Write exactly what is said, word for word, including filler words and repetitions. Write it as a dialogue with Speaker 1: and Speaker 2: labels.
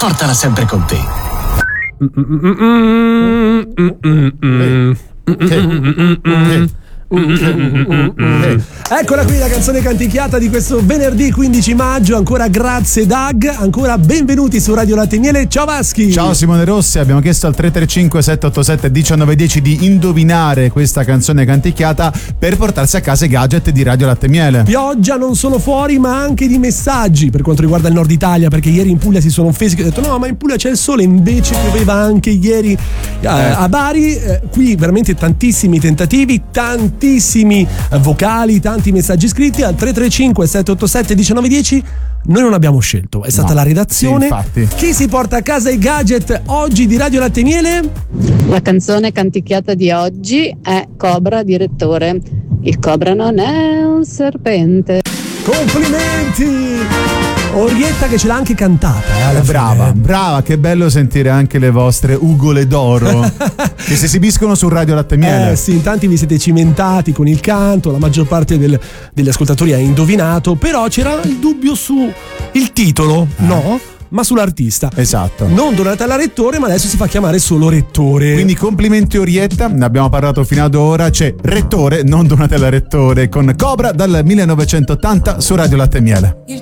Speaker 1: portala sempre con te.
Speaker 2: Eccola qui la canzone canticchiata di questo venerdì quindici maggio. Ancora grazie Doug, ancora benvenuti su Radio Latte e Miele. Ciao Vaschi.
Speaker 3: Ciao Simone Rossi, abbiamo chiesto al tre tre cinque sette otto sette uno nove uno zero di indovinare questa canzone canticchiata per portarsi a casa i gadget di Radio Latte e Miele.
Speaker 2: Pioggia non solo fuori ma anche di messaggi per quanto riguarda il nord Italia, perché ieri in Puglia si sono offesi che ho detto no ma in Puglia c'è il sole, invece pioveva anche ieri eh, a Bari. Eh, qui veramente tantissimi tentativi, tanti tantissimi vocali, tanti messaggi scritti al tre tre cinque sette otto sette uno nove uno zero. Noi non abbiamo scelto, è stata no, la redazione.
Speaker 3: Sì, infatti.
Speaker 2: Chi si porta a casa i gadget oggi di Radio Latte e Miele?
Speaker 4: La canzone canticchiata di oggi è Cobra Direttore. Il cobra non è un serpente.
Speaker 2: Complimenti! Orietta che ce l'ha anche cantata, eh,
Speaker 3: brava,
Speaker 2: fine.
Speaker 3: brava, che bello sentire anche le vostre ugole d'oro che si esibiscono su Radio Latte e Miele.
Speaker 2: Eh sì, in tanti vi siete cimentati con il canto, la maggior parte del, degli ascoltatori ha indovinato, però c'era il dubbio su il titolo, eh. no? Ma sull'artista.
Speaker 3: Esatto.
Speaker 2: Non Donatella Rettore, ma adesso si fa chiamare solo Rettore.
Speaker 3: Quindi complimenti Orietta, ne abbiamo parlato fino ad ora. C'è Rettore, non Donatella Rettore, con Cobra dal millenovecentottanta su Radio Latte e Miele.